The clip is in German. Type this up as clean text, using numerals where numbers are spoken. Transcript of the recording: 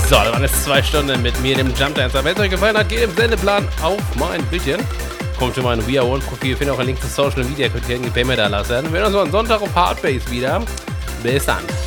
So, das waren jetzt 2 Stunden mit mir, dem Jump Dancer. Wenn es euch gefallen hat, geht im Sendeplan auf mein Bildchen. Kommt in mein We Are One Profil, findet auch einen Link zu Social Media, könnt ihr einen Gefällt mir da lassen. Wir sehen uns am Sonntag auf Hardbase wieder. Bis dann.